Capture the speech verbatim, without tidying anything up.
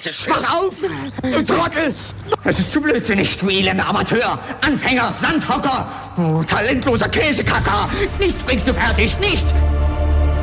Schluss. Mach auf, du Trottel! Es ist zu blödsinnig, du elender Amateur, Anfänger, Sandhocker, du talentloser Käsekacker. Nichts bringst du fertig, nicht!